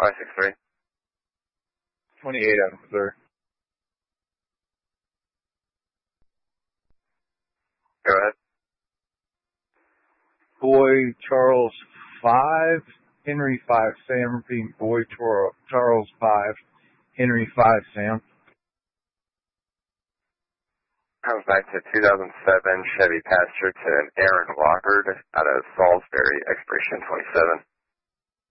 563. 28 out of Missouri. Go ahead. Boy Charles 5, Henry 5, Sam. Repeating Boy Charles 5, Henry 5, Sam. Comes back to 2007 Chevy Pasture to an Aaron Walker out of Salisbury, expiration 27.